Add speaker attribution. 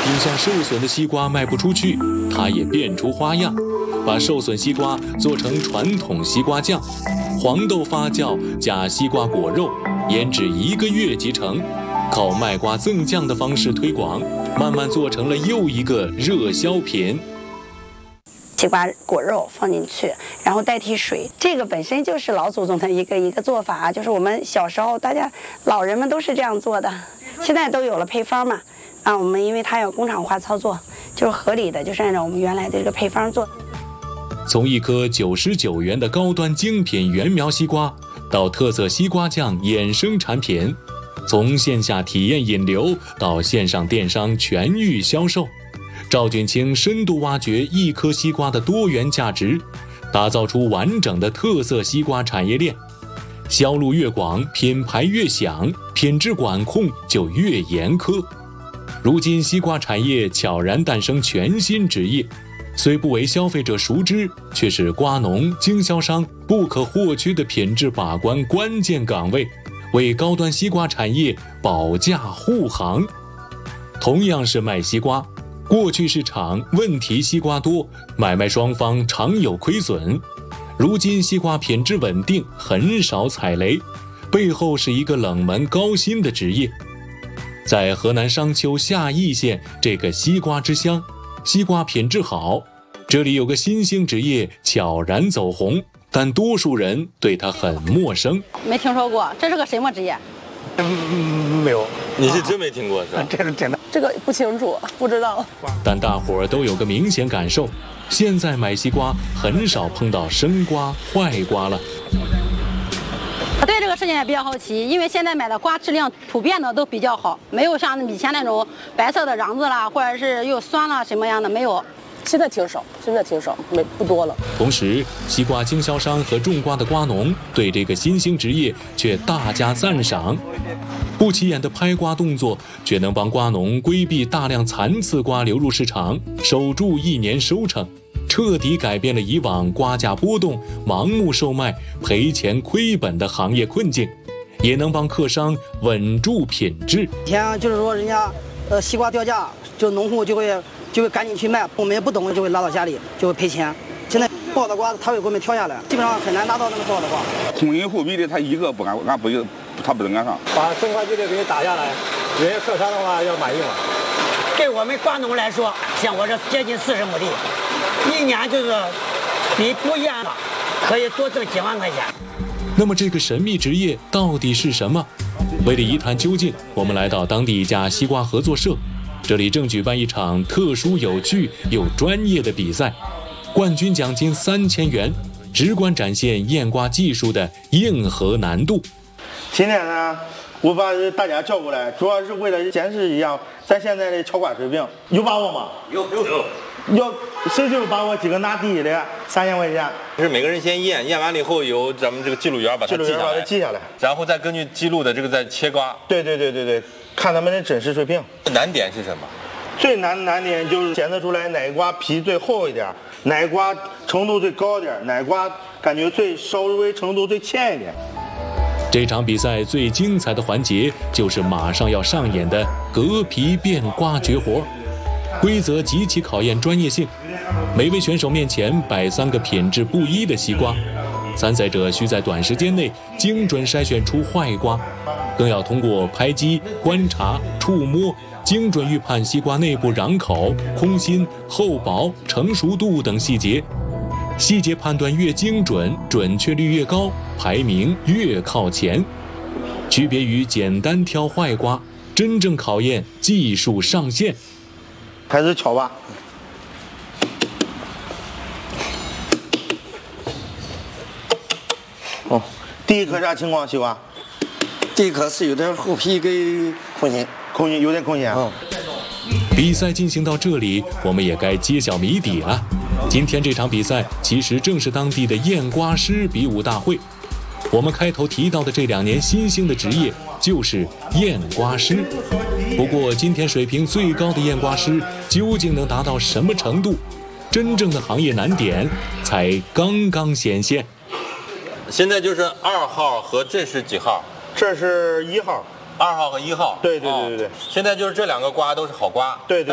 Speaker 1: 印象受损的西瓜卖不出去，他也变出花样，把受损西瓜做成传统西瓜酱，黄豆发酵加西瓜果肉，腌制1个月即成，靠卖瓜赠酱的方式推广，慢慢做成了又一个热销品。
Speaker 2: 西瓜果肉放进去，然后代替水，这个本身就是老祖宗的一个做法，就是我们小时候大家老人们都是这样做的，现在都有了配方嘛，我们因为它要工厂化操作，就是合理的，就是按照我们原来的这个配方做。
Speaker 1: 从一颗99元的高端精品原苗西瓜，到特色西瓜酱衍生产品，从线下体验引流到线上电商全域销售，赵俊清深度挖掘一颗西瓜的多元价值，打造出完整的特色西瓜产业链。销路越广，品牌越响，品质管控就越严苛。如今西瓜产业悄然诞生全新职业，虽不为消费者熟知，却是瓜农、经销商不可或缺的品质把关关键岗位，为高端西瓜产业保驾护航。同样是卖西瓜，过去市场问题西瓜多，买卖双方常有亏损。如今西瓜品质稳定，很少踩雷，背后是一个冷门高薪的职业。在河南商丘夏邑县这个西瓜之乡，西瓜品质好，这里有个新兴职业悄然走红，但多数人对它很陌生。
Speaker 3: 没听说过，这是个什么职业？
Speaker 4: 没有。
Speaker 5: 你是真没听过是吧？
Speaker 4: 这是真的。
Speaker 3: 这个不清楚，不知道。
Speaker 1: 但大伙儿都有个明显感受，现在买西瓜很少碰到生瓜、坏瓜了。
Speaker 3: 对这个事情也比较好奇，因为现在买的瓜质量普遍的都比较好，没有像以前那种白色的瓤子啦，或者是又酸啦什么样的没有。
Speaker 6: 现在挺少，不多了。
Speaker 1: 同时，西瓜经销商和种瓜的瓜农对这个新兴职业却大加赞赏。不起眼的拍瓜动作，却能帮瓜农规避大量残次瓜流入市场，守住1年收成，彻底改变了以往瓜价波动、盲目售卖、赔钱亏本的行业困境，也能帮客商稳住品质。
Speaker 7: 以前就是说人家西瓜掉价，就农户就会赶紧去卖，我们也不懂就会拉到家里就会赔钱。现在不好的瓜他会给我们挑下来，基本上很难拿到那个不好的瓜。
Speaker 8: 空心货币的他一个不敢，他不能赶上。
Speaker 4: 把中华基地给你打下来，人家客商的话要满意嘛。
Speaker 9: 对我们瓜农来说，像我这接近40亩地，1年就是比不一样了，可以多挣几万块钱。
Speaker 1: 那么这个神秘职业到底是什么？为了一探究竟，我们来到当地一家西瓜合作社，这里正举办一场特殊有趣又专业的比赛，冠军奖金3000元，直观展现验瓜技术的硬核难度。
Speaker 10: 今天呢，我把大家叫过来，主要是为了显示一下咱现在的敲瓜水平，有把握吗？
Speaker 5: 有。
Speaker 10: 要谁就把我几个拿第一的3000块钱。
Speaker 5: 是每个人先验完了以后，由咱们这个记录员把它记下来，然后再根据记录的这个再切瓜。
Speaker 10: 对，看他们的真实水平。
Speaker 5: 难点是什么？
Speaker 10: 最难的难点就是检测出来哪瓜皮最厚一点，哪瓜程度最高一点，哪瓜感觉稍微程度最浅一点。
Speaker 1: 这场比赛最精彩的环节就是马上要上演的割皮变瓜绝活。规则极其考验专业性，每位选手面前摆3个品质不一的西瓜，参赛者需在短时间内精准筛选出坏瓜，更要通过拍击、观察、触摸，精准预判西瓜内部瓤口、空心、厚薄、成熟度等细节。细节判断越精准，准确率越高，排名越靠前。区别于简单挑坏瓜，真正考验技术上限。
Speaker 10: 开始敲吧。第一颗啥情况，西瓜？
Speaker 6: 第一颗是有点厚皮跟空心，
Speaker 10: 有点空心。
Speaker 1: 比赛进行到这里，我们也该揭晓谜底了。今天这场比赛其实正是当地的验瓜师比武大会。我们开头提到的这2年新兴的职业就是验瓜师。不过今天水平最高的验瓜师究竟能达到什么程度？真正的行业难点才刚刚显现。
Speaker 5: 现在就是2号和这是几号？
Speaker 10: 这是1号。
Speaker 5: 2号和1号。
Speaker 10: 对。
Speaker 5: 现在就是这2个瓜都是好瓜。
Speaker 10: 对。